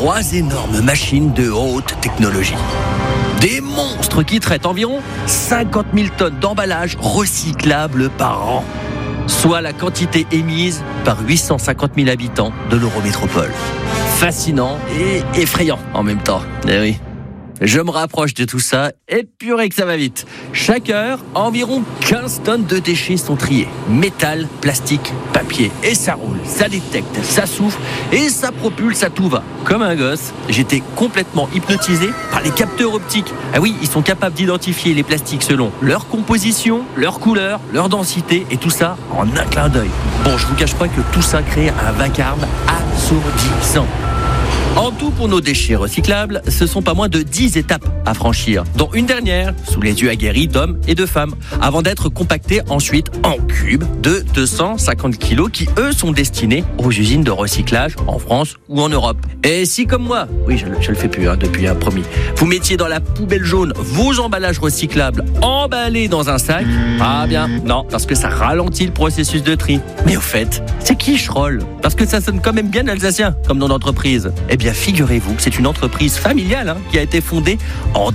3 énormes machines de haute technologie. Des monstres qui traitent environ 50 000 tonnes d'emballage recyclables par an, soit la quantité émise par 850 000 habitants de l'Eurométropole. Fascinant et effrayant en même temps. Eh oui. Je me rapproche de tout ça et purée que ça va vite. Chaque heure, environ 15 tonnes de déchets sont triés. Métal, plastique, papier. Et ça roule, ça détecte, ça souffle et ça propulse à tout va. Comme un gosse, j'étais complètement hypnotisé par les capteurs optiques. Ah oui, ils sont capables d'identifier les plastiques selon leur composition, leur couleur, leur densité et tout ça en un clin d'œil. Bon, je vous cache pas que tout ça crée un vacarme assourdissant. En tout, pour nos déchets recyclables, ce sont pas moins de 10 étapes à franchir, dont une dernière sous les yeux aguerris d'hommes et de femmes, avant d'être compactés ensuite en cubes de 250 kilos qui, eux, sont destinés aux usines de recyclage en France ou en Europe. Et si, comme moi, oui, je le fais plus depuis un promis, vous mettiez dans la poubelle jaune vos emballages recyclables emballés dans un sac, ah bien, non, parce que ça ralentit le processus de tri. Mais au fait, c'est qui Schroll? Parce que ça sonne quand même bien alsacien, comme nom d'entreprise. Eh bien, figurez-vous que c'est une entreprise familiale qui a été fondée en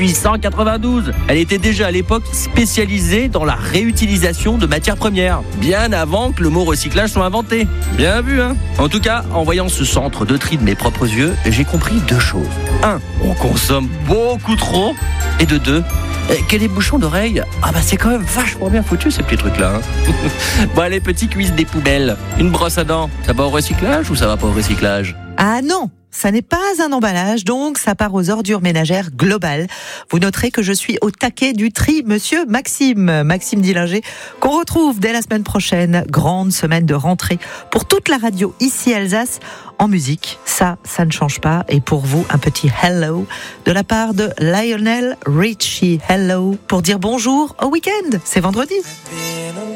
1892. Elle était déjà à l'époque spécialisée dans la réutilisation de matières premières, bien avant que le mot recyclage soit inventé. Bien vu, hein? En tout cas, en voyant ce centre de tri de mes propres yeux, j'ai compris 2 choses. 1, on consomme beaucoup trop. Et de 2, que les bouchons d'oreilles, c'est quand même vachement bien foutu ces petits trucs-là. Bon, allez, petit quiz des poubelles. Une brosse à dents, ça va au recyclage ou ça va pas au recyclage? Ah non, ça n'est pas un emballage, donc ça part aux ordures ménagères globales. Vous noterez que je suis au taquet du tri, monsieur Maxime Dillinger, qu'on retrouve dès la semaine prochaine. Grande semaine de rentrée pour toute la radio ici Alsace. En musique, ça ne change pas. Et pour vous, un petit hello de la part de Lionel Richie. Hello, pour dire bonjour au week-end. C'est vendredi.